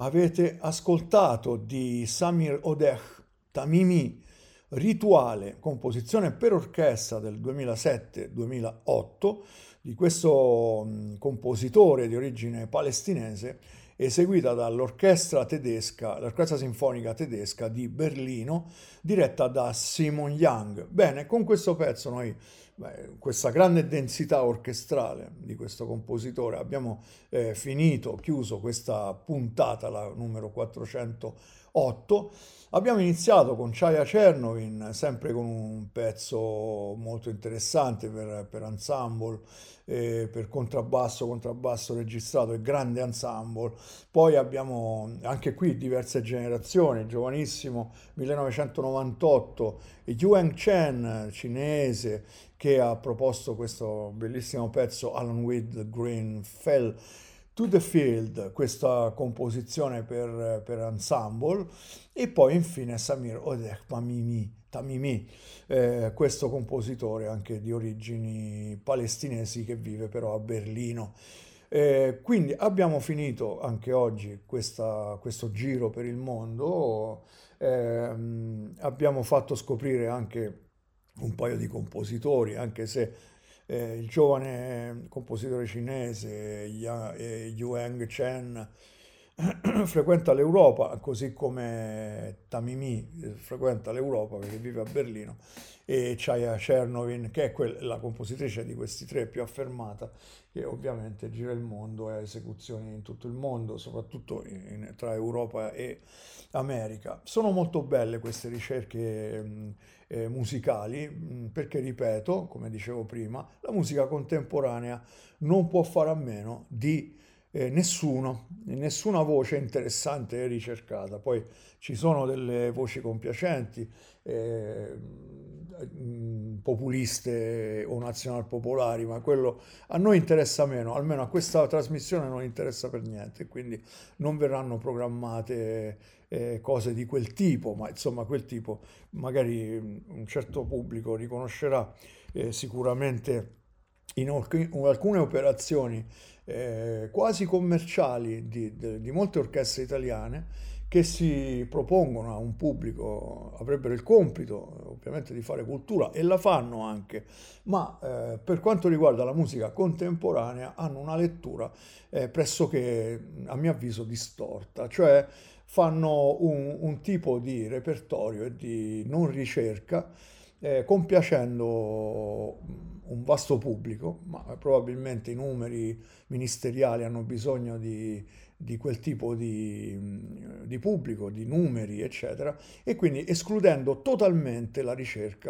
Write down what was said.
Avete ascoltato di Samir Odeh Tamimi, Rituale, composizione per orchestra del 2007-2008 di questo compositore di origine palestinese, eseguita dall'orchestra tedesca, l'orchestra sinfonica tedesca di Berlino, diretta da Simon Young. Bene, con questo pezzo noi, questa grande densità orchestrale di questo compositore, abbiamo chiuso questa puntata, la numero 408. Abbiamo iniziato con Chaya Chernovin, sempre con un pezzo molto interessante per ensemble, per contrabbasso registrato e grande ensemble. Poi abbiamo anche qui diverse generazioni, giovanissimo 1998, Yuan Chen, cinese, che ha proposto questo bellissimo pezzo Along with the Green Fell to the Field, questa composizione per ensemble, e poi infine Samir Odeh Tamimi, questo compositore anche di origini palestinesi che vive però a Berlino. Quindi abbiamo finito anche oggi questo giro per il mondo, abbiamo fatto scoprire anche un paio di compositori, anche se il giovane compositore cinese Yuan Chen frequenta l'Europa, così come Tamimi frequenta l'Europa perché vive a Berlino, e Chaya Chernovin, che è la compositrice di questi tre più affermata, che ovviamente gira il mondo e ha esecuzioni in tutto il mondo, soprattutto tra Europa e America. Sono molto belle queste ricerche musicali, perché ripeto, come dicevo prima, la musica contemporanea non può fare a meno di nessuna voce interessante e ricercata. Poi ci sono delle voci compiacenti, populiste o nazionalpopolari, ma quello a noi interessa meno, almeno a questa trasmissione non interessa per niente, quindi non verranno programmate cose di quel tipo, ma insomma quel tipo magari un certo pubblico riconoscerà sicuramente in alcune operazioni quasi commerciali di molte orchestre italiane che si propongono a un pubblico, avrebbero il compito ovviamente di fare cultura e la fanno anche, ma per quanto riguarda la musica contemporanea hanno una lettura pressoché, a mio avviso, distorta, cioè fanno un tipo di repertorio e di non ricerca, compiacendo un vasto pubblico, ma probabilmente i numeri ministeriali hanno bisogno di quel tipo di pubblico, di numeri, eccetera, e quindi escludendo totalmente la ricerca